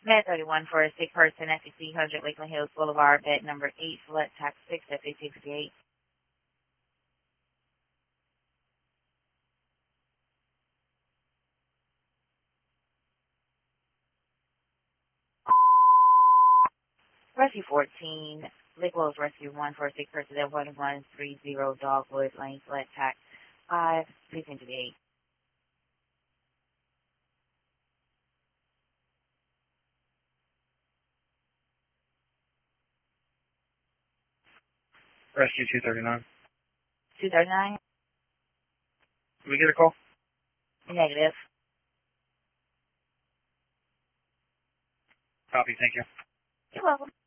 Med 31 for a sick person at 1600 Lakeland Hills Boulevard, bed number 8, select tax 6 at 868. Rescue 14, Lake Wells Rescue 1 for a sick person at 1130 Dogwood Lane, select tax 5, 658. Rescue 239. 239? Did we get a call? Negative. Copy, thank you. You're welcome.